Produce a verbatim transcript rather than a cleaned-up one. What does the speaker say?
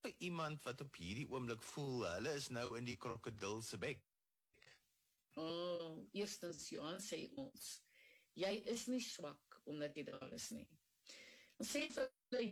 vir iemand wat op hierdie oomblik voel, hulle is nou in die krokodil se bek? Oh, eerstens, Johan sê ons, jy is nie swak omdat jy daar is nie. Ons sê vir hulle,